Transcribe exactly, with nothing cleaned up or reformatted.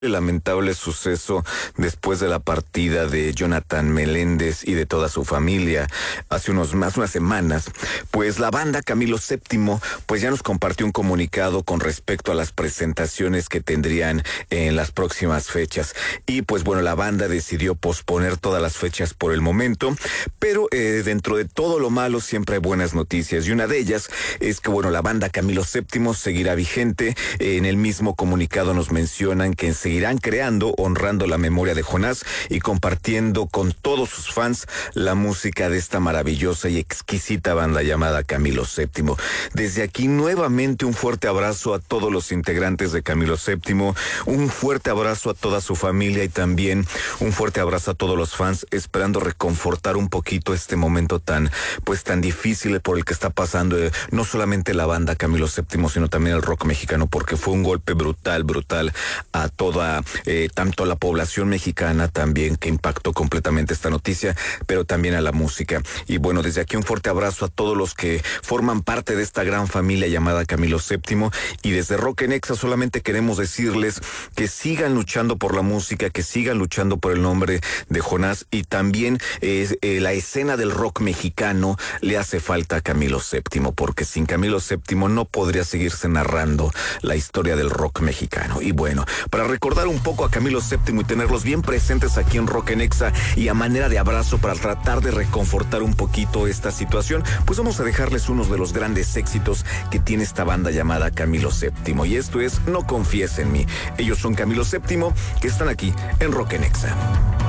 Lamentable suceso después de la partida de Jonathan Meléndez y de toda su familia hace unos más unas semanas, pues la banda Camilo séptimo pues ya nos compartió un comunicado con respecto a las presentaciones que tendrían en las próximas fechas. Y pues bueno, la banda decidió posponer todas las fechas por el momento, pero eh, dentro de todo lo malo siempre hay buenas noticias, y una de ellas es que bueno, la banda Camilo séptimo seguirá vigente. Eh, en el mismo comunicado nos mencionan que en seguirán creando, honrando la memoria de Jonás y compartiendo con todos sus fans la música de esta maravillosa y exquisita banda llamada Camilo séptimo. Desde aquí nuevamente un fuerte abrazo a todos los integrantes de Camilo séptimo, un fuerte abrazo a toda su familia y también un fuerte abrazo a todos los fans, esperando reconfortar un poquito este momento tan, pues tan difícil por el que está pasando eh, no solamente la banda Camilo séptimo, sino también el rock mexicano, porque fue un golpe brutal, brutal a toda Eh, tanto a la población mexicana también, que impactó completamente esta noticia, pero también a la música. Y bueno, desde aquí un fuerte abrazo a todos los que forman parte de esta gran familia llamada Camilo séptimo, y desde Rock en Exa solamente queremos decirles que sigan luchando por la música, que sigan luchando por el nombre de Jonás, y también eh, eh, la escena del rock mexicano le hace falta a Camilo séptimo, porque sin Camilo séptimo no podría seguirse narrando la historia del rock mexicano. Y bueno, para recordar un poco a Camilo séptimo y tenerlos bien presentes aquí en Rock en Exa, y a manera de abrazo para tratar de reconfortar un poquito esta situación, pues vamos a dejarles unos de los grandes éxitos que tiene esta banda llamada Camilo séptimo, y esto es No confíes en mí. Ellos son Camilo séptimo, que están aquí en Rock en Exa.